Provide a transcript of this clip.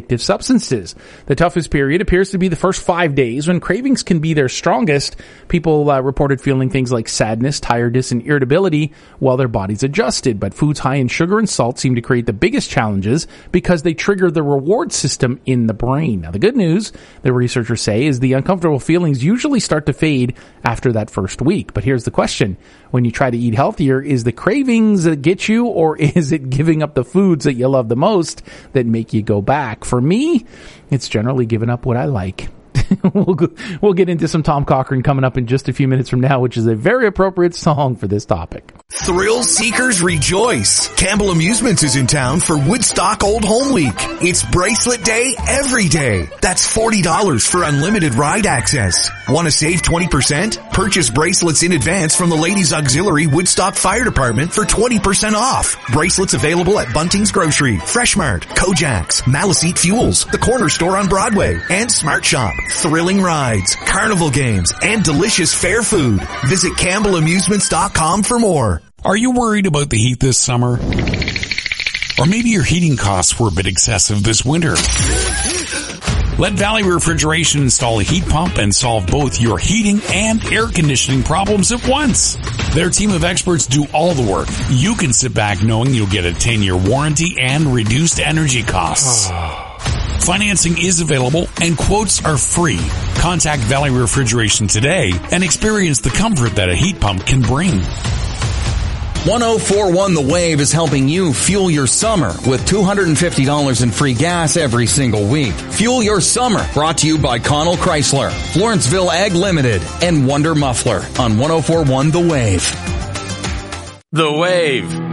addictive substances. The toughest period appears to be the first 5 days when cravings can be their strongest. People reported feeling things like sadness, tiredness, and irritability while their bodies adjusted. But foods high in sugar and salt seem to create the biggest challenges because they trigger the reward system in the brain. Now, the good news, the researchers say, is the uncomfortable feelings usually start to fade after that first week. But here's the question. When you try to eat healthier, is the cravings that get you, or is it giving up the foods that you love the most that make you go back? For me, it's generally giving up what I like. We'll get into some Tom Cochrane coming up in just a few minutes from now, which is a very appropriate song for this topic. Thrill seekers rejoice. Campbell Amusements is in town for Woodstock Old Home Week. It's Bracelet Day every day. That's $40 for unlimited ride access. Want to save 20%? Purchase bracelets in advance from the Ladies Auxiliary Woodstock Fire Department for 20% off. Bracelets available at Bunting's Grocery, Fresh Mart, Kojak's, Maliseet Fuels, the Corner Store on Broadway, and Smart Shop. Thrilling rides, carnival games, and delicious fair food. Visit CampbellAmusements.com for more. Are you worried about the heat this summer? Or maybe your heating costs were a bit excessive this winter. Let Valley Refrigeration install a heat pump and solve both your heating and air conditioning problems at once. Their team of experts do all the work. You can sit back knowing you'll get a 10-year warranty and reduced energy costs. Financing is available and quotes are free. Contact Valley Refrigeration today and experience the comfort that a heat pump can bring. 1041 The Wave is helping you fuel your summer with $250 in free gas every single week. Fuel your summer, brought to you by Connell Chrysler, Lawrenceville Ag Limited, and Wonder Muffler on 1041 The Wave. The Wave.